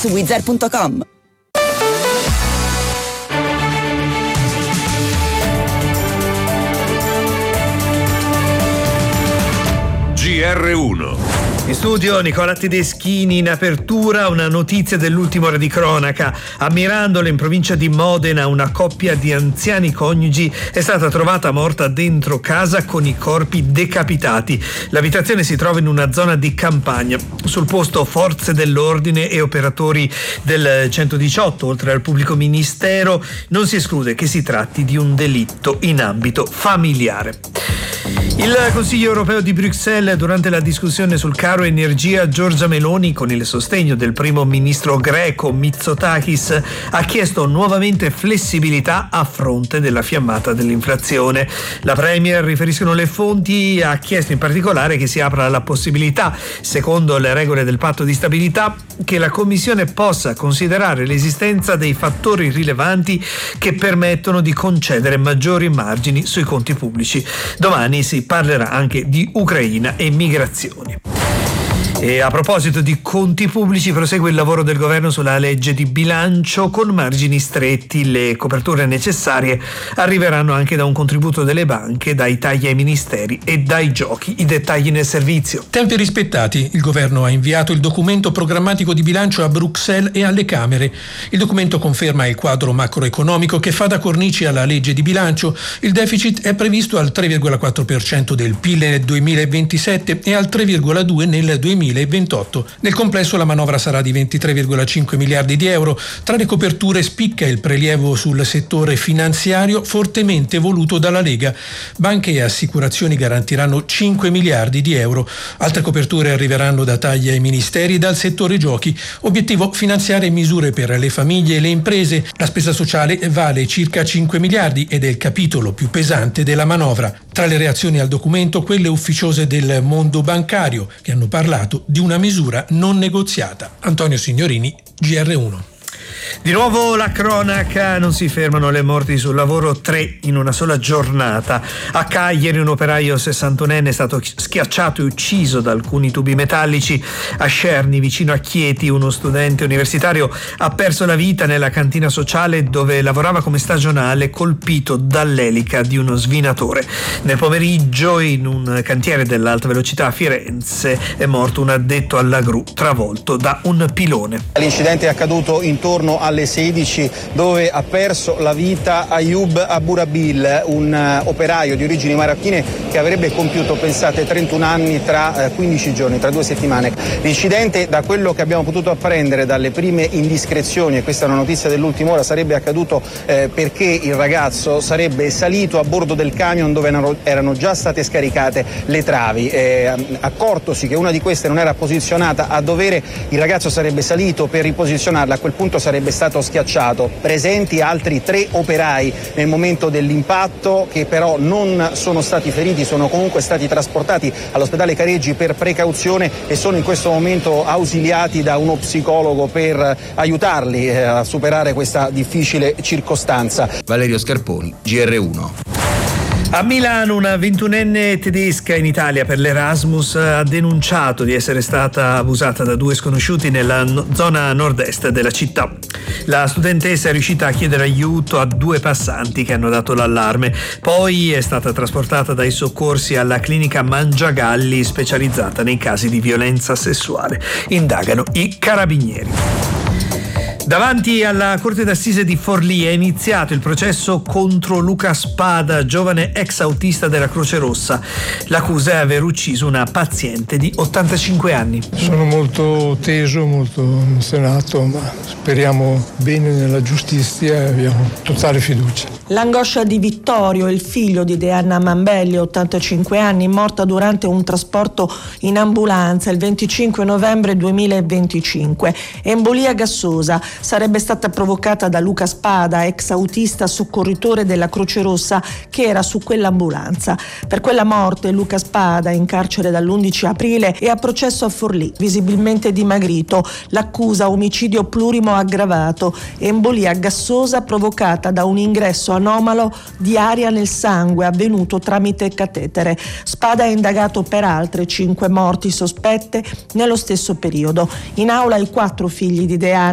su wizzair.com. GR1. In studio Nicola Tedeschini. In apertura una notizia dell'ultima ora di cronaca. A Mirandola, in provincia di Modena, una coppia di anziani coniugi è stata trovata morta dentro casa con i corpi decapitati. L'abitazione si trova in una zona di campagna. Sul posto forze dell'ordine e operatori del 118, oltre al pubblico ministero. Non si esclude che si tratti di un delitto in ambito familiare. Il Consiglio europeo di Bruxelles, durante la discussione sul caro energia, Giorgia Meloni, con il sostegno del primo ministro greco Mitsotakis, ha chiesto nuovamente flessibilità a fronte della fiammata dell'inflazione. La premier, riferiscono le fonti, ha chiesto in particolare che si apra la possibilità, secondo le regole del patto di stabilità, che la Commissione possa considerare l'esistenza dei fattori rilevanti che permettono di concedere maggiori margini sui conti pubblici. Domani si parlerà anche di Ucraina e migrazioni. E a proposito di conti pubblici, prosegue il lavoro del governo sulla legge di bilancio con margini stretti. Le coperture necessarie arriveranno anche da un contributo delle banche, dai tagli ai ministeri e dai giochi. I dettagli nel servizio. Tempi rispettati. Il governo ha inviato il documento programmatico di bilancio a Bruxelles e alle Camere. Il documento conferma il quadro macroeconomico che fa da cornice alla legge di bilancio. Il deficit è previsto al 3,4% del PIL nel 2027 e al 3,2% nel 2028. Nel complesso la manovra sarà di 23,5 miliardi di euro. Tra le coperture spicca il prelievo sul settore finanziario, fortemente voluto dalla Lega. Banche e assicurazioni garantiranno 5 miliardi di euro. Altre coperture arriveranno da tagli ai ministeri e dal settore giochi. Obiettivo: finanziare misure per le famiglie e le imprese. La spesa sociale vale circa 5 miliardi ed è il capitolo più pesante della manovra. Tra le reazioni al documento, quelle ufficiose del mondo bancario, che hanno parlato di una misura non negoziata. Antonio Signorini, GR1. Di nuovo la cronaca, non si fermano le morti sul lavoro, 3 in una sola giornata. A Cagliari un operaio 61enne è stato schiacciato e ucciso da alcuni tubi metallici. A Scerni, vicino a Chieti, uno studente universitario ha perso la vita nella cantina sociale dove lavorava come stagionale, colpito dall'elica di uno svinatore. Nel pomeriggio, in un cantiere dell'alta velocità a Firenze, è morto un addetto alla gru travolto da un pilone. L'incidente è accaduto intorno alle 16, dove ha perso la vita Ayoub Abourabil, un operaio di origini marocchine che avrebbe compiuto, pensate, 31 anni tra 15 giorni, tra 2 settimane. L'incidente, da quello che abbiamo potuto apprendere dalle prime indiscrezioni, e questa è una notizia dell'ultima ora, sarebbe accaduto perché il ragazzo sarebbe salito a bordo del camion dove erano già state scaricate le travi. Accortosi che una di queste non era posizionata a dovere, il ragazzo sarebbe salito per riposizionarla, a quel punto sarebbe stato schiacciato. Presenti altri 3 operai nel momento dell'impatto, che però non sono stati feriti, sono comunque stati trasportati all'ospedale Careggi per precauzione e sono in questo momento ausiliati da uno psicologo per aiutarli a superare questa difficile circostanza. Valerio Scarponi, GR1. A Milano una 21enne tedesca in Italia per l'Erasmus ha denunciato di essere stata abusata da 2 sconosciuti nella zona nord-est della città. La studentessa è riuscita a chiedere aiuto a 2 passanti che hanno dato l'allarme. Poi è stata trasportata dai soccorsi alla clinica Mangiagalli, specializzata nei casi di violenza sessuale. Indagano i carabinieri. Davanti alla Corte d'Assise di Forlì è iniziato il processo contro Luca Spada, giovane ex autista della Croce Rossa. L'accusa è aver ucciso una paziente di 85 anni. Sono molto teso, molto emozionato, ma speriamo bene nella giustizia e abbiamo totale fiducia. L'angoscia di Vittorio, il figlio di Deanna Mambelli, 85 anni, morta durante un trasporto in ambulanza il 25 novembre 2025. Embolia gassosa. Sarebbe stata provocata da Luca Spada, ex autista soccorritore della Croce Rossa che era su quell'ambulanza. Per quella morte Luca Spada è in carcere dall'11 aprile e a processo a Forlì, visibilmente dimagrito. L'accusa: omicidio plurimo aggravato, embolia gassosa provocata da un ingresso anomalo di aria nel sangue avvenuto tramite catetere. Spada è indagato per altre 5 morti sospette nello stesso periodo. In aula i 4 figli di Deanna.